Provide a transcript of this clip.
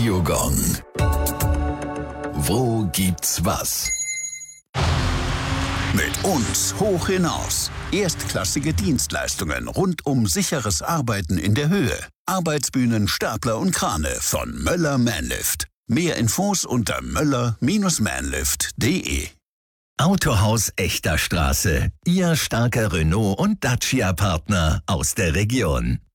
Radiogong. Wo gibt's was? Mit uns hoch hinaus. Erstklassige Dienstleistungen rund um sicheres Arbeiten in der Höhe. Arbeitsbühnen, Stapler und Krane von Möller Manlift. Mehr Infos unter möller-manlift.de. Autohaus Echter Straße. Ihr starker Renault- und Dacia-Partner aus der Region.